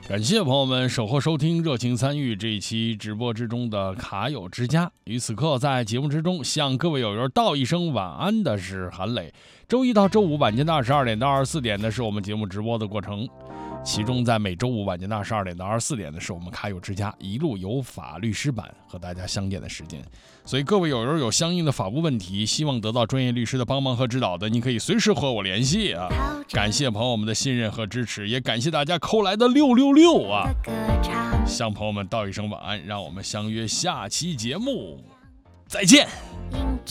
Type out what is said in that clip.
感谢朋友们守候收听、热情参与这一期直播之中的卡友之家。于此刻，在节目之中向各位友友道一声晚安的是韩磊。周一到周五晚间的22点到24点呢，是我们节目直播的过程。其中在每周五晚间的22点到24点呢，是我们卡友之家一路有法律师版和大家相见的时间。所以各位友友有相应的法务问题，希望得到专业律师的帮忙和指导的，你可以随时和我联系啊。感谢朋友们的信任和支持，也感谢大家扣来的666啊！向朋友们道一声晚安，让我们相约下期节目再见。